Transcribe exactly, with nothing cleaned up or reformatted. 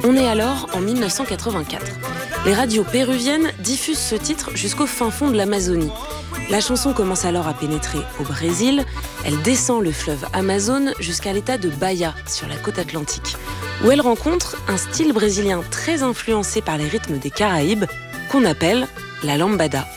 On est alors en mille neuf cent quatre-vingt-quatre. Les radios péruviennes diffusent ce titre jusqu'au fin fond de l'Amazonie. La chanson commence alors à pénétrer au Brésil. Elle descend le fleuve Amazone jusqu'à l'état de Bahia, sur la côte atlantique, où elle rencontre un style brésilien très influencé par les rythmes des Caraïbes, qu'on appelle la lambada.